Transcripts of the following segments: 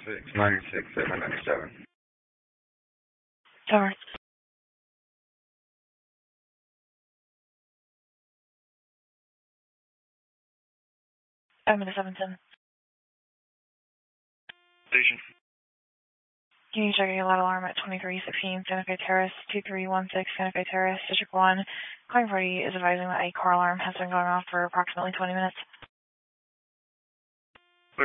696-797. Tower. 7-710. Station. Can you check your loud alarm at 2316 Santa Fe Terrace, 2316 Santa Fe Terrace, District 1. Calling party is advising that a car alarm has been going off for approximately 20 minutes. Clear.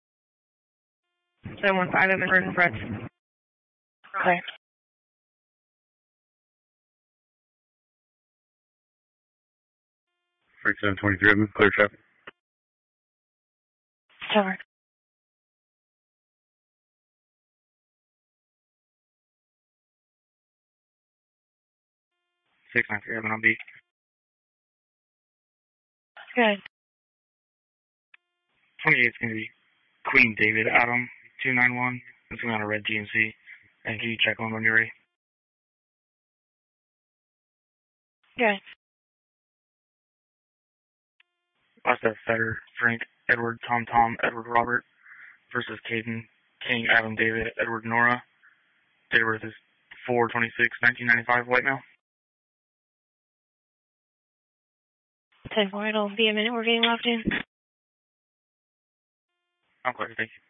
715, I'm in urgent threats. Clear. Freak 723, I'm in clear traffic. Tower. 693, I'm on beat. Good. 28 is going to be Queen David Adam 291. It's going on a red GMC. And can you check on when you're ready? Good. Last F Fetter, Frank, Edward, Tom, Edward, Robert versus Caden, King, Adam, David, Edward, Nora. Date of birth is 4/26/1995, white male. 10-4, it'll be a minute, we're getting locked in. I'm clear, thank you.